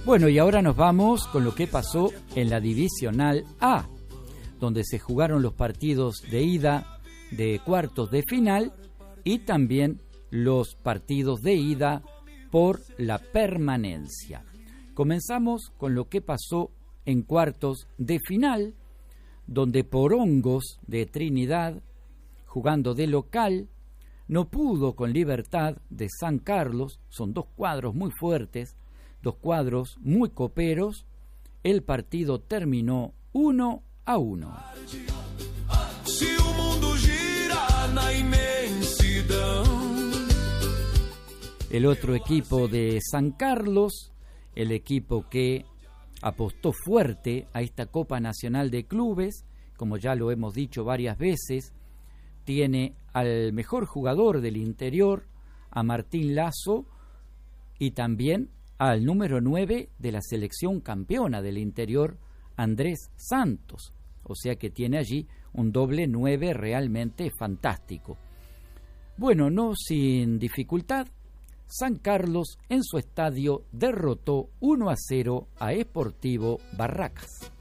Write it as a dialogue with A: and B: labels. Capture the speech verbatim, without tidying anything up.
A: Bueno, y ahora nos vamos con lo que pasó en la Divisional A, donde se jugaron los partidos de ida de cuartos de final y también los partidos de ida por la permanencia. Comenzamos con lo que pasó en cuartos de final, donde Porongos de Trinidad, jugando de local, no pudo con Libertad de San Carlos. Son dos cuadros muy fuertes, dos cuadros muy coperos. El partido terminó uno a uno. El otro equipo de San Carlos, el equipo que apostó fuerte a esta Copa Nacional de Clubes, como ya lo hemos dicho varias veces, tiene al mejor jugador del interior, a Martín Lazo, y también al número nueve de la selección campeona del interior, Andrés Santos. O sea que tiene allí un doble nueve realmente fantástico. Bueno, no sin dificultad, San Carlos en su estadio derrotó uno a cero a Sportivo Barracas.